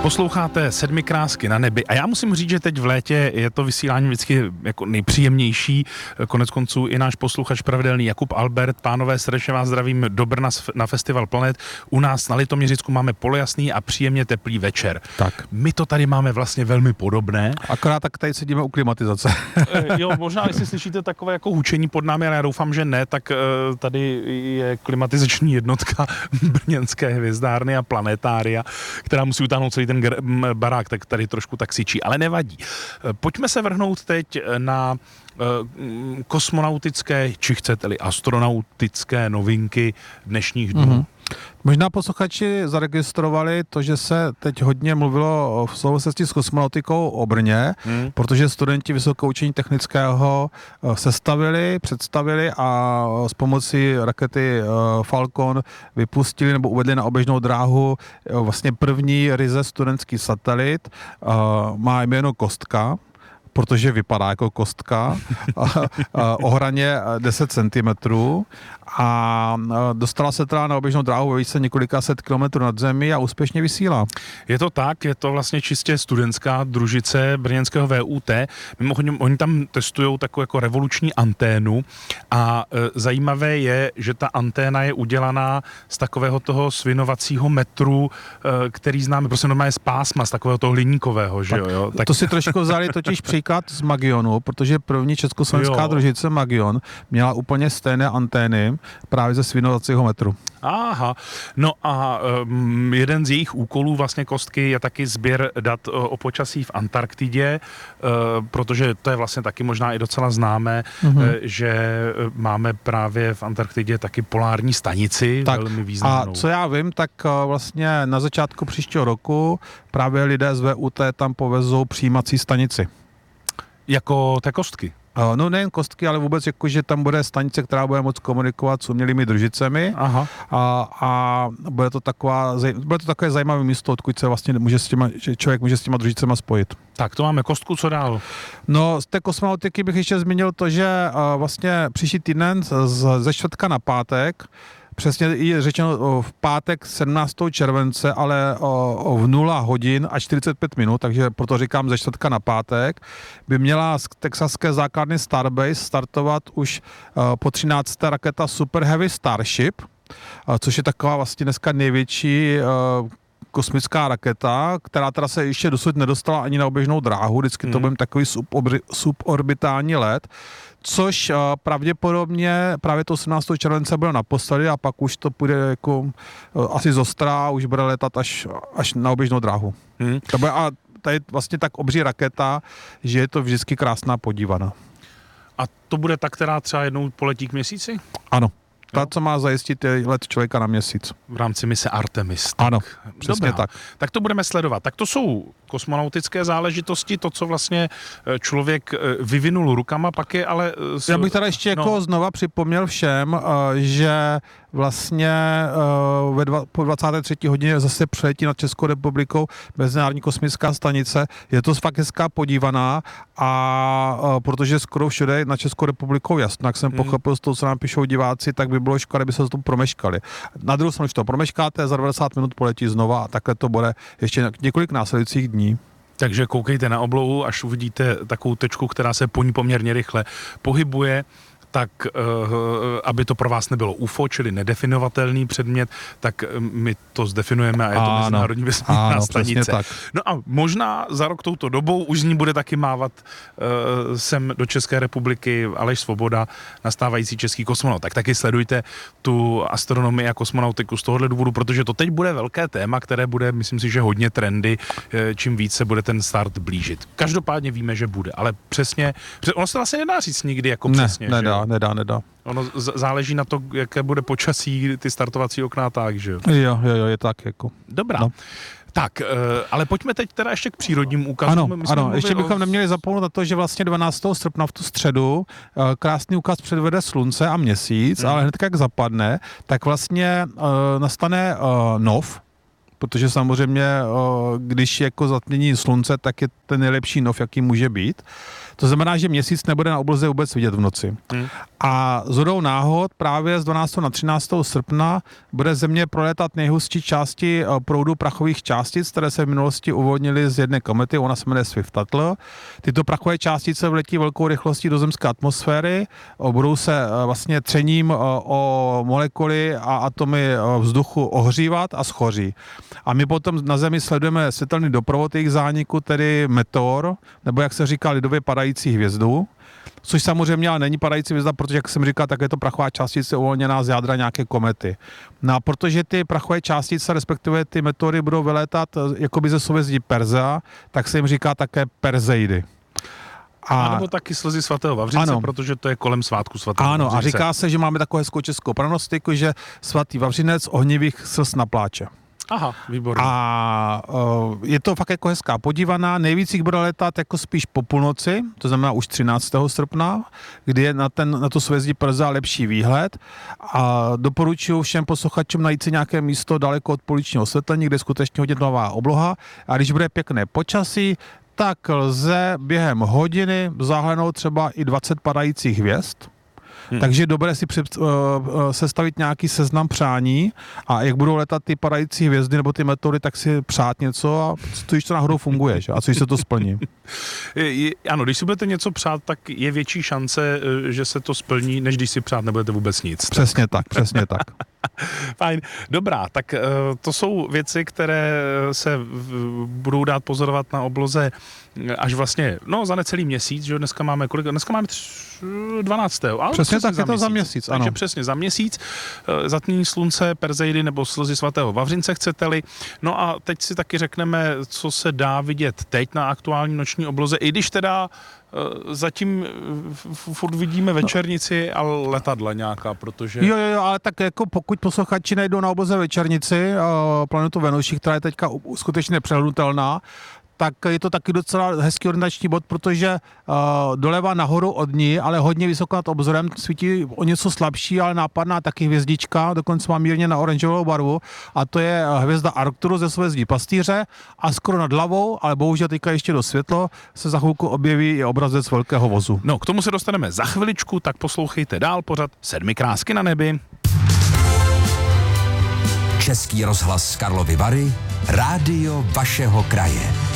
Posloucháte Sedmi krásky na nebi a já musím říct, že teď v létě je to vysílání vždycky jako nejpříjemnější. Konec konců i náš posluchač pravidelný Jakub Albert. Pánové, srdečně vás zdravím do Brna na Festival Planet. U nás na Litoměřicku máme polojasný a příjemně teplý večer. Tak. My to tady máme vlastně velmi podobné. Akorát tak tady sedíme u klimatizace. Jo, možná, jestli slyšíte takové jako hučení pod námi, ale já doufám, že ne, tak tady je klimatizační jednotka brněnské hvězdárny a planetária, která musí utáhnout celý ten barák, tak tady trošku taxičí, ale nevadí. Pojďme se vrhnout teď na kosmonautické, či chcete-li astronautické novinky dnešních dnů. Mm-hmm. Možná posluchači zaregistrovali to, že se teď hodně mluvilo v souvislosti s kosmonautikou o Brně, protože studenti Vysokého učení technického představili a s pomocí rakety Falcon vypustili nebo uvedli na oběžnou dráhu vlastně první ryze studentský satelit. Má jméno Kostka, protože vypadá jako kostka, o hraně 10 cm a dostala se teda na oběžnou dráhu ve výšce několika set kilometrů nad zemí a úspěšně vysílá. Je to tak, je to vlastně čistě studentská družice brněnského VUT. Mimochodem, oni tam testují takovou jako revoluční anténu a zajímavé je, že ta anténa je udělaná z takového toho svinovacího metru, který známe, prostě normálně z pásma, z takového toho hliníkového, že jo? Tak... To si trošku vzali totiž příklad z Magionu, protože první československá družice Magion měla úplně stejné antény právě ze svinovacího metru. Aha, no a jeden z jejich úkolů vlastně Kostky je taky sběr dat o počasí v Antarktidě, protože to je vlastně taky možná i docela známé, že máme právě v Antarktidě taky polární stanici, tak, velmi významnou. A co já vím, tak vlastně na začátku příštího roku právě lidé z VUT tam povezou přijímací stanici. Jako té Kostky? No nejen Kostky, ale vůbec jako, že tam bude stanice, která bude moct komunikovat s umělými družicemi. Aha. A bude to takové zajímavé místo, odkud se vlastně člověk může s těma družicema spojit. Tak to máme Kostku, co dál? No z té kosmonautiky bych ještě zmínil to, že vlastně příští týden ze čtvrtka na pátek, přesně je řečeno v pátek 17. července, ale v 0 hodin a 45 minut, takže proto říkám ze čtvrtka na pátek, by měla z texaské základny Starbase startovat už po 13. raketa Super Heavy Starship, což je taková vlastně dneska největší kosmická raketa, která teda se ještě dosud nedostala ani na oběžnou dráhu, vždycky to bude takový suborbitální let, což pravděpodobně právě to 18. července bylo naposledy a pak už to půjde jako asi zostra, už bude letat až na oběžnou dráhu. A tady vlastně tak obří raketa, že je to vždycky krásná podívaná. A to bude ta, která třeba jednou poletí k měsíci? Ano. Ta, co má zajistit, je let člověka na měsíc. V rámci mise Artemis. Ano, přesně dobrá. tak. Tak to budeme sledovat. Tak to jsou kosmonautické záležitosti, to, co vlastně člověk vyvinul rukama, pak je ale... Já bych teda ještě jako znova připomněl všem, že vlastně po 23. hodině zase přiletí nad Českou republikou Mezinárodní kosmická stanice. Je to fakt hezká podívaná a protože skoro všude na Českou republikou jasno, jak jsem pochopil z toho, co nám píšou diváci, tak by bylo škoda, kdyby se to promeškali. Na druhou stranu, když to promeškáte, za 90 minut poletí znova a takhle to bude ještě několik následujících dní. Takže koukejte na oblohu, až uvidíte takovou tečku, která se po ní poměrně rychle pohybuje, tak aby to pro vás nebylo UFO, čili nedefinovatelný předmět, tak my to zdefinujeme a je to Mezinárodní vesmírná stanice. Tak. No a možná za rok touto dobou už z ní bude taky mávat sem do České republiky Aleš Svoboda, nastávající český kosmonaut. Tak taky sledujte tu astronomii a kosmonautiku z tohohle důvodu, protože to teď bude velké téma, které bude, myslím si, že hodně trendy, čím víc se bude ten start blížit. Každopádně víme, že bude, ale přesně ono se vlastně nedá říct nikdy jako přesně. Nedá. Ono záleží na to, jaké bude počasí, ty startovací okna, tak, že jo? Jo, je tak jako. Dobrá. No. Tak, ale pojďme teď teda ještě k přírodním úkazům. Ano, ještě bychom neměli zapomenout na to, že vlastně 12. srpna v tu středu krásný úkaz předvede slunce a měsíc, ale hned jak zapadne, tak vlastně nastane nov, protože samozřejmě, když je jako zatmění slunce, tak je ten nejlepší nov, jaký může být. To znamená, že měsíc nebude na obloze vůbec vidět v noci. A shodou náhod právě z 12. na 13. srpna bude Země prolétat nejhustší části proudu prachových částic, které se v minulosti uvolnily z jedné komety, ona se jmenuje Swift-Tuttle. Tyto prachové částice vletí velkou rychlostí do zemské atmosféry, budou se vlastně třením o molekuly a atomy vzduchu ohřívat a schoří. A my potom na Zemi sledujeme světelný doprovod jejich zániku, tedy meteor, nebo jak se říká lidově padající hvězdu, což samozřejmě ale není padající hvězda, protože, jak jsem říkal, tak je to prachová částice uvolněná z jádra nějaké komety. No a protože ty prachové částice, respektive ty meteory budou vylétat jakoby ze souhvězdí Persea, tak se jim říká také Perseidy. A nebo taky slzy svatého Vavřince, protože to je kolem svátku svatého Vavřince. A říká se, že máme takovou hezkou českou pranostiku, že svatý Vavřinec ohnivých slz napláče. Aha, výborně. A je to fakt jako hezká podívaná. Nejvíc jich bude letat jako spíš po půlnoci, to znamená už 13. srpna, kdy je na to souhvězdí Persea lepší výhled. A doporučuji všem posluchačům najít si nějaké místo daleko od pouličního osvětlení, kde je skutečně hodně tmavá obloha. A když bude pěkné počasí, tak lze během hodiny zahlédnout třeba i 20 padajících hvězd. Takže je dobré si sestavit nějaký seznam přání a jak budou letat ty padající hvězdy nebo ty meteory, tak si přát něco a to již to náhodou funguje, že? A co se to splní. Ano, když si budete něco přát, tak je větší šance, že se to splní, než když si přát nebudete vůbec nic. Přesně tak, přesně tak. Fajn, dobrá, tak to jsou věci, které se budou dát pozorovat na obloze až vlastně, za necelý měsíc, že dneska máme kolik? Dneska máme 12. Ale přesně tak, je to za měsíc, ano. Takže přesně za měsíc, zatmění slunce, Perseidy nebo slzy svatého Vavřince, chcete-li. No a teď si taky řekneme, co se dá vidět teď na aktuální noční obloze, i když teda zatím furt vidíme večernici a letadla nějaká, protože... Jo, ale tak jako pokud posluchači najdou na obloze večernici planetu Venuši, která je teďka skutečně nepřehlednutelná, tak je to taky docela hezký orientační bod, protože doleva nahoru od ní, ale hodně vysoko nad obzorem, svítí o něco slabší, ale nápadná taky hvězdička, dokonce má mírně na oranžovou barvu, a to je hvězda Arcturus ze souhvězdí Pastýře, a skoro nad hlavou, ale bohužel teďka ještě do světlo, se za chvilku objeví i obrazec velkého vozu. No, k tomu se dostaneme za chviličku, tak poslouchejte dál pořad 7 krásky na nebi. Český rozhlas Karlovy Vary, rádio vašeho kraje.